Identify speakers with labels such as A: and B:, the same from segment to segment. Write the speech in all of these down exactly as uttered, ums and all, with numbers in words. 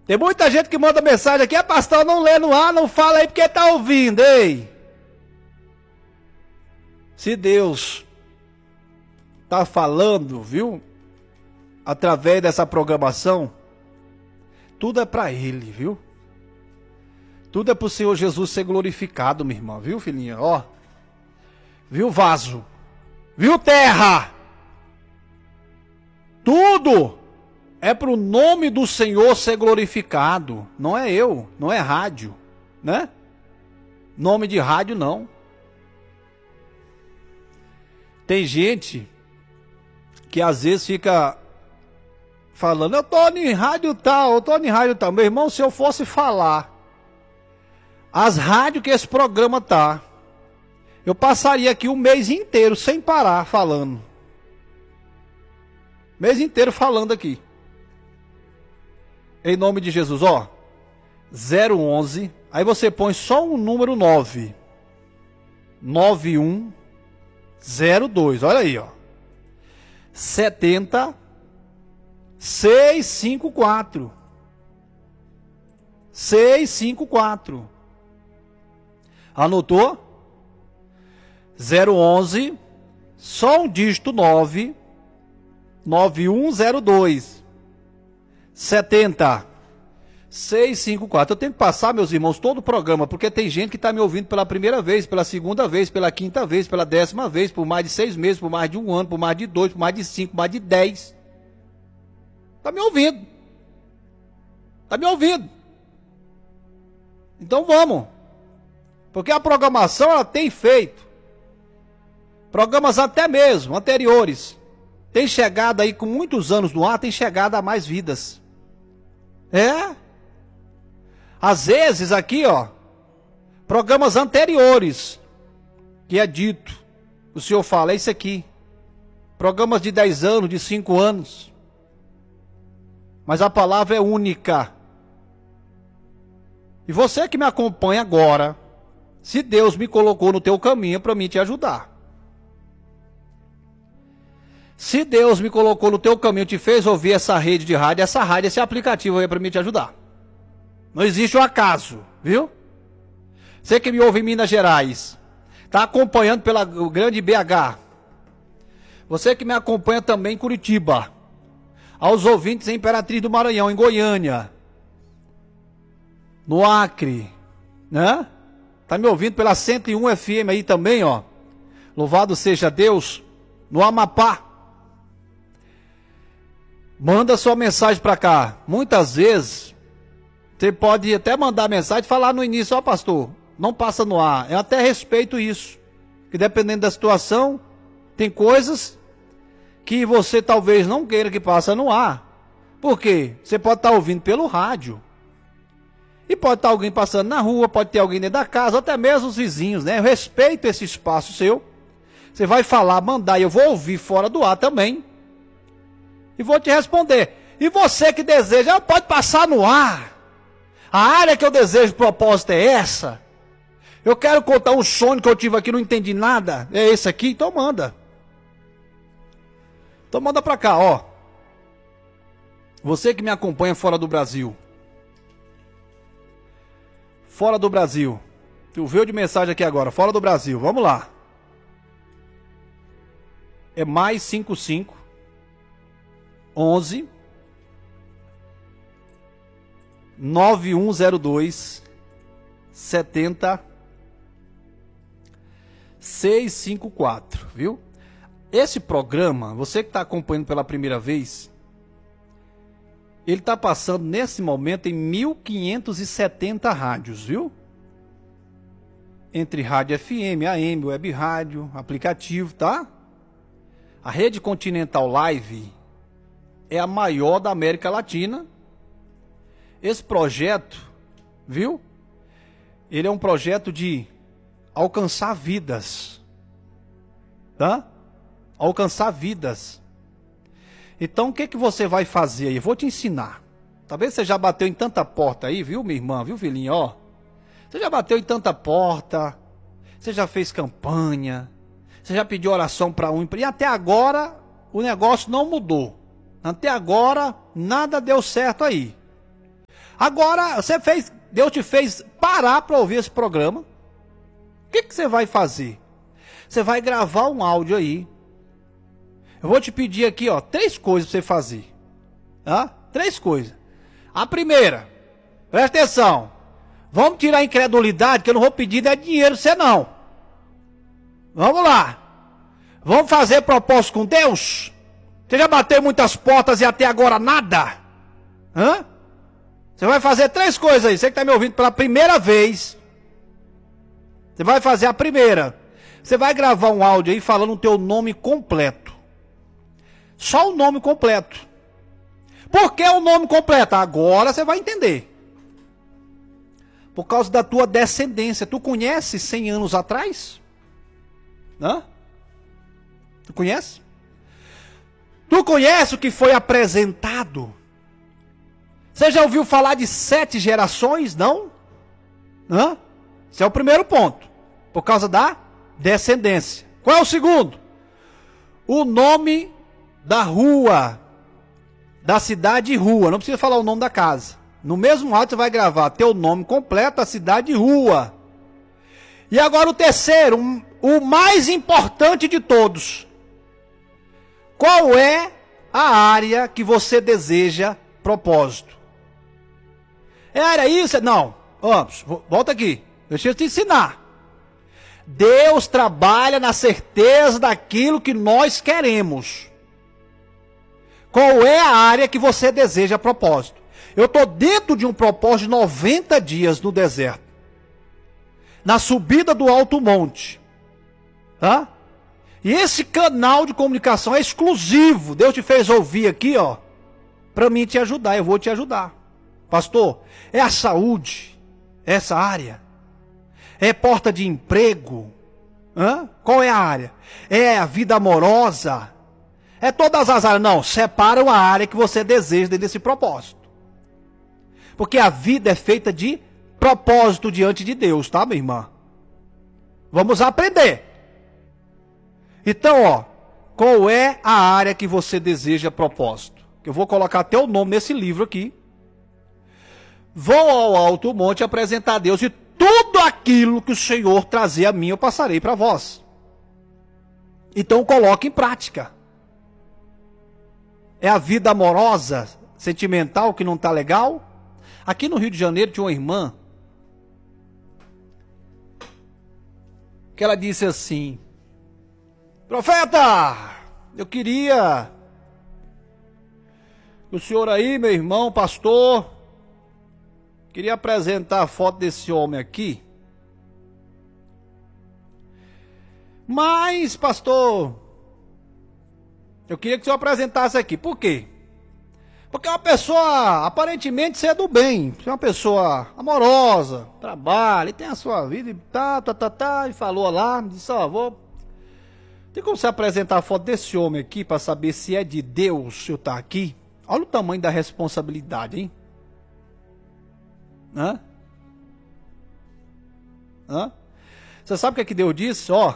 A: Tem muita gente que manda mensagem aqui, ah, pastor, não lê no ar, não fala aí porque tá ouvindo, ei. Se Deus tá falando, viu? Através dessa programação, tudo é para Ele, viu? Tudo é pro Senhor Jesus ser glorificado, minha irmã, viu, filhinha? Ó, viu, vaso? Viu, terra? Tudo é pro nome do Senhor ser glorificado. Não é eu, não é rádio, né? Nome de rádio, não. Tem gente que às vezes fica falando, eu tô em rádio tal, eu tô em rádio tal. Meu irmão, se eu fosse falar as rádios que esse programa tá, eu passaria aqui o mês inteiro sem parar falando. Mês inteiro falando aqui. Em nome de Jesus, ó. zero onze, aí você põe só um número nove. nove um zero dois, olha aí, ó. setenta seiscentos e cinquenta e quatro. seiscentos e cinquenta e quatro. Anotou? zero onze, só um dígito nove, nove um zero dois, setenta seiscentos e cinquenta e quatro. Eu tenho que passar, meus irmãos, todo o programa, porque tem gente que está me ouvindo pela primeira vez, pela segunda vez, pela quinta vez, pela décima vez, por mais de seis meses, por mais de um ano, por mais de dois, por mais de cinco, por mais de dez. Está me ouvindo. Está me ouvindo. Então vamos. Porque a programação, ela tem feito. Programas até mesmo, anteriores. Tem chegado aí com muitos anos no ar, tem chegado a mais vidas. É. Às vezes aqui, ó, programas anteriores, que é dito, o senhor fala, é isso aqui. Programas de dez anos, de cinco anos. Mas a palavra é única. E você que me acompanha agora, se Deus me colocou no teu caminho, é para mim te ajudar. Se Deus me colocou no teu caminho, te fez ouvir essa rede de rádio, essa rádio, esse aplicativo aí é para mim te ajudar. Não existe um acaso, viu? Você que me ouve em Minas Gerais, está acompanhando pela grande B H. Você que me acompanha também em Curitiba. Aos ouvintes em Imperatriz do Maranhão, em Goiânia. No Acre, né? Tá me ouvindo pela cento e um F M aí também, ó. Louvado seja Deus. No Amapá. Manda sua mensagem para cá. Muitas vezes, você pode até mandar mensagem e falar no início, ó pastor, não passa no ar. Eu até respeito isso. Que dependendo da situação, tem coisas que você talvez não queira que passe no ar. Por quê? Você pode estar ouvindo pelo rádio. E pode estar alguém passando na rua, pode ter alguém dentro da casa, até mesmo os vizinhos, né? Eu respeito esse espaço seu. Você vai falar, mandar, e eu vou ouvir fora do ar também. E vou te responder. E você que deseja, pode passar no ar. A área que eu desejo, propósito é essa. Eu quero contar um sonho que eu tive aqui, não entendi nada. É esse aqui, então manda. Então manda pra cá, ó. Você que me acompanha fora do Brasil. Fora do Brasil. Tu veio de mensagem aqui agora, fora do Brasil, vamos lá. É mais cinquenta e cinco, onze, nove um zero dois, setenta, seiscentos e cinquenta e quatro, viu? Esse programa, você que está acompanhando pela primeira vez, ele está passando nesse momento em mil quinhentos e setenta rádios, viu? Entre rádio F M, A M, web rádio, aplicativo, tá? A Rede Continental Live é a maior da América Latina. Esse projeto, viu? Ele é um projeto de alcançar vidas, tá? Alcançar vidas. Então o que que você vai fazer aí? Eu vou te ensinar. Talvez você já bateu em tanta porta aí, viu, minha irmã, viu, filhinha, ó? Você já bateu em tanta porta, você já fez campanha, você já pediu oração para um, e até agora o negócio não mudou. Até agora nada deu certo aí. Agora, você fez, Deus te fez parar para ouvir esse programa. O que, que você vai fazer? Você vai gravar um áudio aí. Eu vou te pedir aqui, ó, três coisas para você fazer. Tá? Três coisas. A primeira, presta atenção. Vamos tirar a incredulidade, que eu não vou pedir não é dinheiro pra você não. Vamos lá. Vamos fazer propósito com Deus? Você já bateu muitas portas e até agora nada? Hã? Você vai fazer três coisas aí. Você que está me ouvindo pela primeira vez. Você vai fazer a primeira. Você vai gravar um áudio aí falando o teu nome completo. Só o nome completo. Por que o nome completo? Agora você vai entender. Por causa da tua descendência. Tu conhece cem anos atrás? Hã? Tu conhece? Tu conhece o que foi apresentado? Você já ouviu falar de sete gerações? Não? Hã? Esse é o primeiro ponto. Por causa da descendência. Qual é o segundo? O nome da rua. Da cidade e rua. Não precisa falar o nome da casa. No mesmo áudio você vai gravar teu nome completo, a cidade e rua. E agora o terceiro, um, o mais importante de todos. Qual é a área que você deseja propósito? É área isso? Não. Vamos, volta aqui. Deixa eu te ensinar. Deus trabalha na certeza daquilo que nós queremos. Qual é a área que você deseja propósito? Eu estou dentro de um propósito de noventa dias no deserto. Na subida do Alto Monte. Tá? E esse canal de comunicação é exclusivo. Deus te fez ouvir aqui, ó. Para mim te ajudar. Eu vou te ajudar. Pastor, é a saúde. É essa área. É porta de emprego. Hã? Qual é a área? É a vida amorosa. É todas as áreas. Não, separa a área que você deseja dentro desse propósito. Porque a vida é feita de propósito diante de Deus, tá, minha irmã? Vamos aprender. Então, ó, qual é a área que você deseja propósito? Eu vou colocar até o nome nesse livro aqui. Vou ao alto monte apresentar a Deus e tudo aquilo que o Senhor trazer a mim eu passarei para vós. Então coloque em prática. É a vida amorosa, sentimental que não está legal? Aqui no Rio de Janeiro tinha uma irmã que ela disse assim: profeta, eu queria o senhor aí, meu irmão, pastor, queria apresentar a foto desse homem aqui. Mas, pastor, eu queria que o senhor apresentasse aqui. Por quê? Porque é uma pessoa, aparentemente, você é do bem. Você é uma pessoa amorosa, trabalha, e tem a sua vida, e tá, tá, tá, tá, e falou lá, disse, ó, vou... Tem como você apresentar a foto desse homem aqui, para saber se é de Deus, se eu tá aqui? Olha o tamanho da responsabilidade, hein? Hã? Hã? Você sabe o que é que Deus disse? Ó,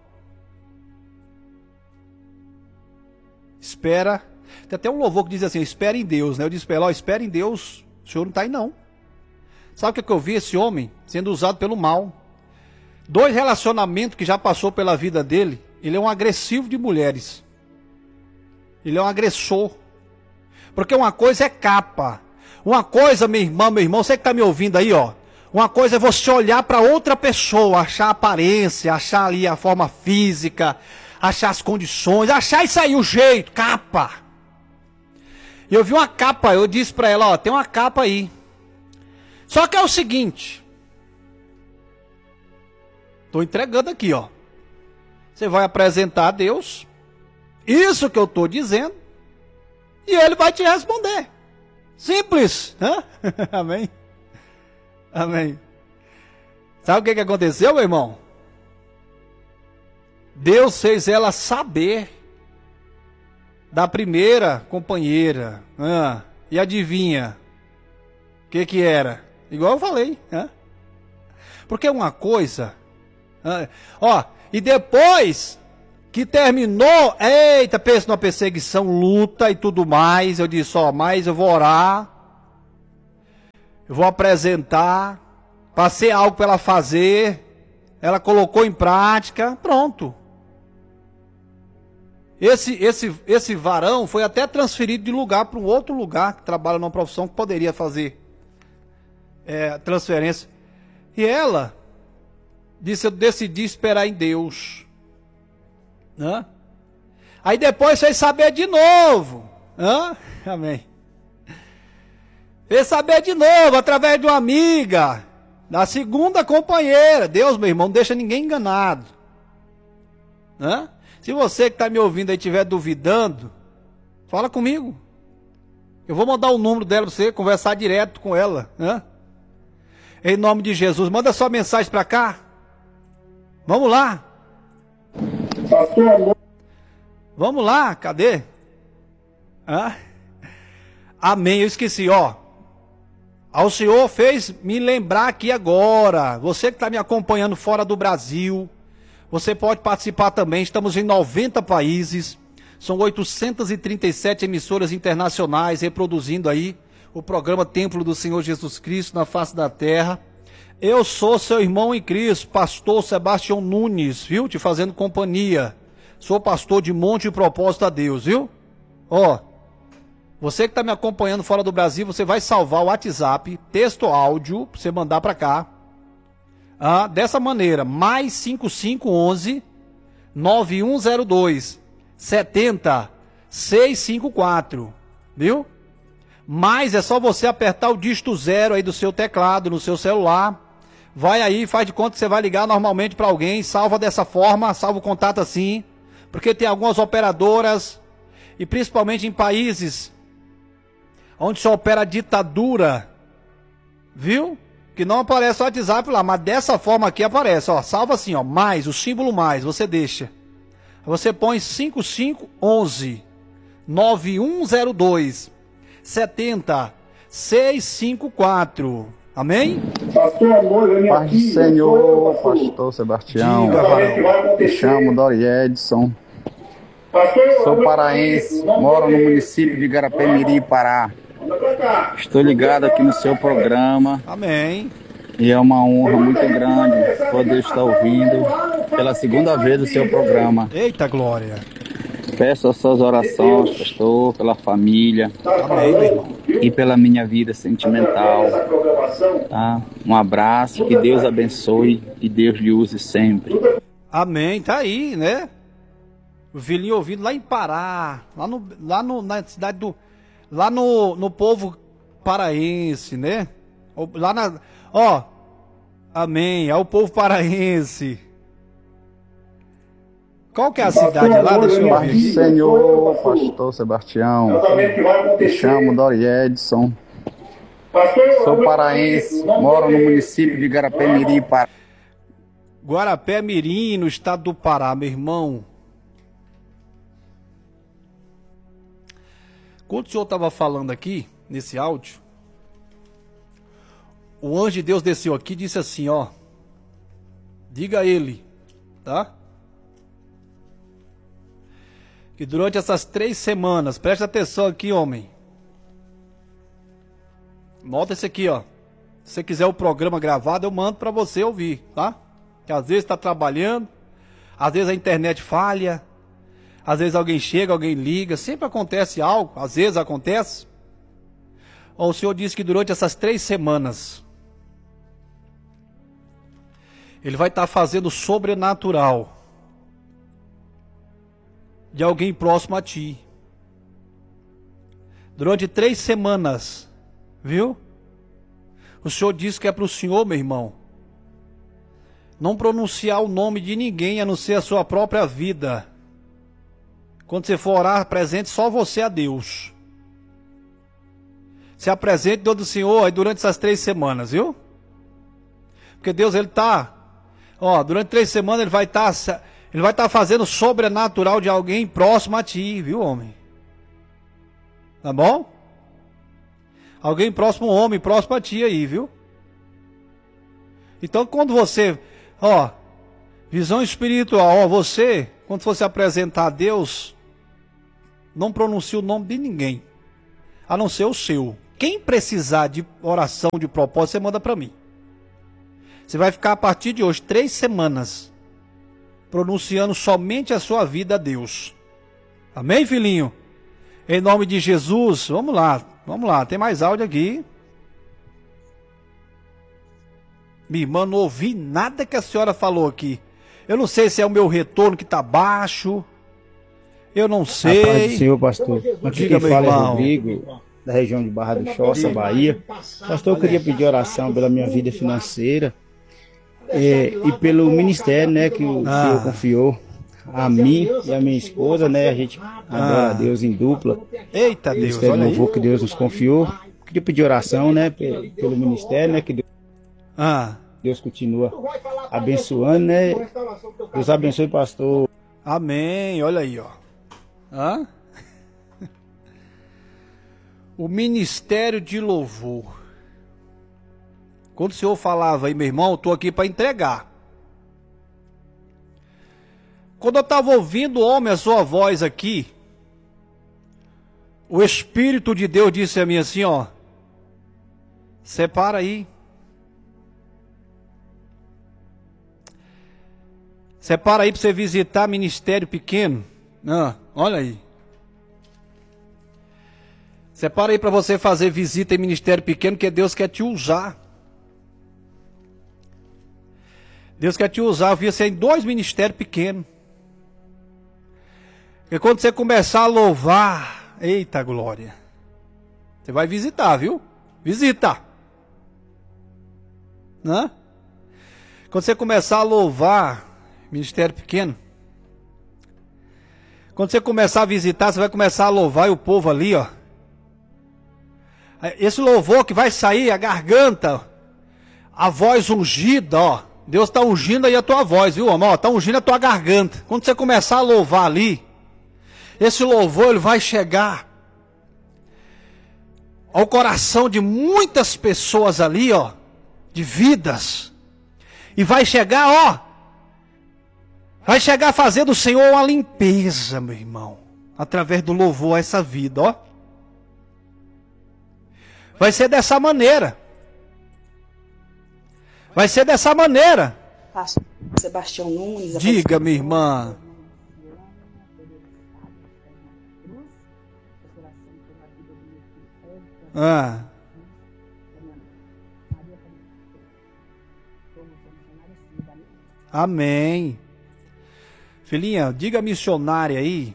A: espera... Tem até um louvor que diz assim, espera em Deus, né? Eu disse para ela, ó, espera em Deus, o senhor não está aí não. Sabe o que, é que eu vi esse homem sendo usado pelo mal? Dois relacionamentos que já passou pela vida dele, ele é um agressivo de mulheres. Ele é um agressor. Porque uma coisa é capa. Uma coisa, minha irmã, meu irmão, você que está me ouvindo aí, ó. Uma coisa é você olhar para outra pessoa, achar a aparência, achar ali a forma física, achar as condições, achar isso aí, o jeito, capa. Eu vi uma capa, eu disse para ela, ó, tem uma capa aí. Só que é o seguinte. Estou entregando aqui, ó. Você vai apresentar a Deus isso que eu estou dizendo e ele vai te responder. Simples. Hã? Amém? Amém. Sabe o que, que aconteceu, meu irmão? Deus fez ela saber da primeira companheira. Ah, e adivinha? O que que era? Igual eu falei. Ah? Porque uma coisa... Ah, ó, e depois que terminou... Eita, pensa numa perseguição, luta e tudo mais. Eu disse, ó, mas eu vou orar. eu vou apresentar, passei algo para ela fazer, ela colocou em prática, pronto. Esse, esse, esse varão foi até transferido de lugar para um outro lugar, que trabalha numa profissão que poderia fazer é, transferência. E ela disse, eu decidi esperar em Deus. Hã? Aí depois fez saber de novo. Hã? Amém. Fez saber de novo, através de uma amiga, da segunda companheira. Deus, meu irmão, não deixa ninguém enganado. Hã? Se você que está me ouvindo aí estiver duvidando, fala comigo. Eu vou mandar o número dela para você conversar direto com ela. Hã? Em nome de Jesus, manda sua mensagem para cá. Vamos lá. Vamos lá, cadê? Hã? Amém, eu esqueci, ó. Ao Senhor fez me lembrar aqui agora. Você que está me acompanhando fora do Brasil, você pode participar também. Estamos em noventa países. São oitocentas e trinta e sete emissoras internacionais reproduzindo aí o programa Templo do Senhor Jesus Cristo na face da terra. Eu sou seu irmão em Cristo, pastor Sebastião Nunes, viu? Te fazendo companhia. Sou pastor de Monte e Propósito a Deus, viu? Ó, você que está me acompanhando fora do Brasil, você vai salvar o WhatsApp, texto áudio, para você mandar para cá. Ah, dessa maneira, mais cinco cinco um um, nove um zero dois, sete zero seis cinco quatro, viu? Mas é só você apertar o dígito zero aí do seu teclado, no seu celular. Vai aí, faz de conta que você vai ligar normalmente para alguém, salva dessa forma, salva o contato assim. Porque tem algumas operadoras, e principalmente em países onde se opera ditadura, viu? Que não aparece o WhatsApp lá, mas dessa forma aqui aparece, ó, salva assim, ó, mais, o símbolo mais, você deixa. Você põe cinco cinco um um, nove um zero dois, sete zero seis cinco quatro. Amém?
B: Pastor Amor,
C: Paz do Senhor, pastor Sebastião. Me chamo Dori Edson. Sou paraense, moro no município de Igarapé-Miri, Pará. Estou ligado aqui no seu programa.
A: Amém.
C: E é uma honra muito grande poder estar ouvindo pela segunda vez o seu programa.
A: Eita glória.
C: Peço as suas orações, pastor, pela família.
A: Amém, meu irmão.
C: E pela minha vida sentimental. Tá? Um abraço, que Deus abençoe e Deus lhe use sempre.
A: Amém, tá aí, né? O filhinho ouvindo lá em Pará, lá, no, lá no, na cidade do... Lá no, no povo paraense, né? Lá na... Ó, amém, é o povo paraense. Qual que é a cidade lá? Deixa eu
C: Paz
A: ver
C: do
A: aqui.
C: Senhor, pastor Sebastião. Me chamo Dori Edson. Sou paraense, moro no município de Igarapé-Miri, Pará.
A: Guarapé-Mirim, no estado do Pará, meu irmão. Quando o senhor estava falando aqui, nesse áudio, o anjo de Deus desceu aqui e disse assim, ó. Diga a ele, tá? Que durante essas três semanas, preste atenção aqui, homem. Nota esse aqui, ó. Se você quiser o programa gravado, eu mando para você ouvir, tá? Que às vezes está trabalhando, às vezes a internet falha, às vezes alguém chega, alguém liga, sempre acontece algo, às vezes acontece. Ó, o Senhor disse que durante essas três semanas, Ele vai estar fazendo o sobrenatural de alguém próximo a ti. Durante três semanas, viu? O Senhor disse que é para o Senhor, meu irmão, não pronunciar o nome de ninguém a não ser a sua própria vida. Quando você for orar, apresente só você a Deus. Se apresente diante do Senhor aí durante essas três semanas, viu? Porque Deus, Ele está, ó, durante três semanas Ele vai estar, Ele vai estar fazendo o sobrenatural de alguém próximo a ti, viu, homem? Tá bom? Alguém próximo, um homem próximo a ti aí, viu? Então, quando você, ó, visão espiritual, ó, você, quando você apresentar a Deus, não pronuncie o nome de ninguém, a não ser o seu, quem precisar de oração, de propósito, você manda para mim. Você vai ficar a partir de hoje três semanas pronunciando somente a sua vida a Deus. Amém, filhinho? Em nome de Jesus, vamos lá, vamos lá, tem mais áudio aqui. Minha irmã, não ouvi nada que a senhora falou aqui. Eu não sei se é o meu retorno que está baixo. Eu não sei.
B: A paz do Senhor, pastor. Aqui
A: Diga,
B: quem
A: meu
B: fala
A: irmão.
B: é Rodrigo, da região de Barra do Choça, Bahia. Pastor, eu queria pedir oração pela minha vida financeira é, e pelo ministério, né, que o
A: Ah.
B: Senhor confiou a mim e a minha esposa, né? A gente adora
A: Ah.
B: a Deus em dupla.
A: Eita Deus,
B: Ministério
A: olha aí.
B: louvor que Deus nos confiou. Queria pedir oração, né, pe- pelo ministério, né, que Deus
A: Ah,
B: Deus continua abençoando, né? Deus abençoe, pastor.
A: amém, olha aí, ó. Hã? O ministério de louvor. Quando o senhor falava aí, meu irmão, eu tô aqui para entregar. Quando eu estava ouvindo, homem, a sua voz aqui, o Espírito de Deus disse a mim assim, ó, separa aí. Separa aí para você visitar ministério pequeno. Ah, olha aí. Separa aí para você fazer visita em ministério pequeno, que Deus quer te usar. Deus quer te usar. Eu vi você em dois ministérios pequenos. E quando você começar a louvar, eita glória, você vai visitar, viu? Visita. Né? Quando você começar a louvar, ministério pequeno, quando você começar a visitar, você vai começar a louvar e o povo ali, ó. Esse louvor que vai sair, a garganta, a voz ungida, ó. Deus está ungindo aí a tua voz, viu, amor? Está ungindo a tua garganta. Quando você começar a louvar ali, esse louvor ele vai chegar ao coração de muitas pessoas ali, ó, de vidas. E vai chegar, ó, vai chegar a fazer do Senhor uma limpeza, meu irmão, através do louvor a essa vida, ó. Vai ser dessa maneira. Vai ser dessa maneira.
D: Pastor Sebastião Nunes.
A: Diga, minha irmã. Ah. Amém. Filhinha, diga missionária aí.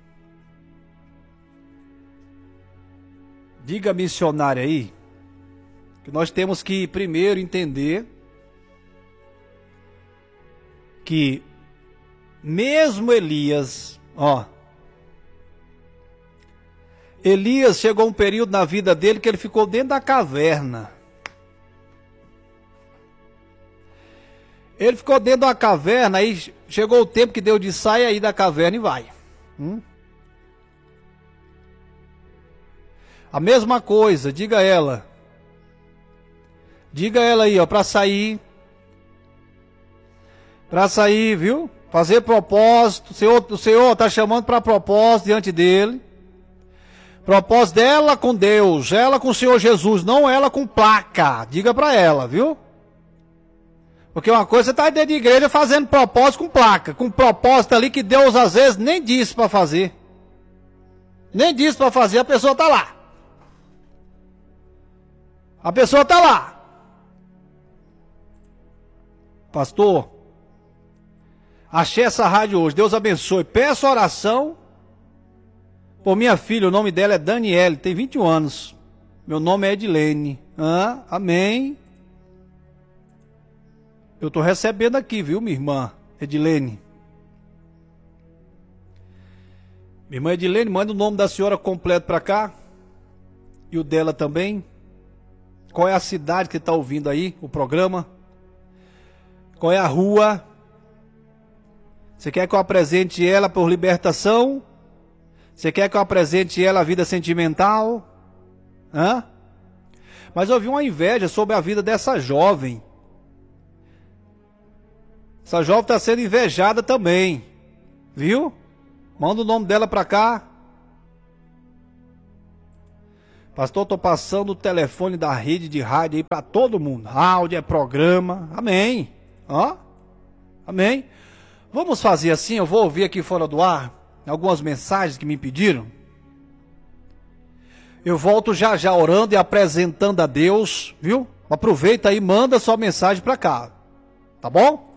A: Diga missionária aí. Que nós temos que primeiro entender que mesmo Elias, ó, Elias chegou um período na vida dele que ele ficou dentro da caverna. Ele ficou dentro da caverna, aí chegou o tempo que Deus disse, sai aí da caverna e vai. Hum? A mesma coisa, diga ela. Diga ela aí, ó, para sair. Para sair, viu? Fazer propósito. O Senhor, o Senhor tá chamando para propósito diante dele. Propósito dela com Deus, ela com o Senhor Jesus, não ela com placa. Diga para ela, viu? Porque uma coisa você tá dentro de igreja fazendo propósito com placa, com propósito ali que Deus às vezes nem disse para fazer. Nem disse para fazer, a pessoa tá lá. A pessoa tá lá. Pastor, achei essa rádio hoje, Deus abençoe. Peço oração por minha filha, o nome dela é Daniele, tem vinte e um anos. Meu nome é Edilene. Ah, amém. Eu estou recebendo aqui, viu, minha irmã Edilene. Minha irmã Edilene, manda o nome da senhora completo para cá. E o dela também. Qual é a cidade que está ouvindo aí o programa? Qual é a rua? Você quer que eu apresente ela por libertação? Você quer que eu apresente ela a vida sentimental? Hã? Mas eu vi uma inveja sobre a vida dessa jovem. Essa jovem está sendo invejada também. Viu? Manda o nome dela para cá. Pastor, estou passando o telefone da rede de rádio aí para todo mundo. Áudio é programa. Amém. Ó. Amém. Vamos fazer assim, eu vou ouvir aqui fora do ar algumas mensagens que me pediram. Eu volto já já orando e apresentando a Deus, viu? Aproveita aí, manda sua mensagem para cá. Tá bom?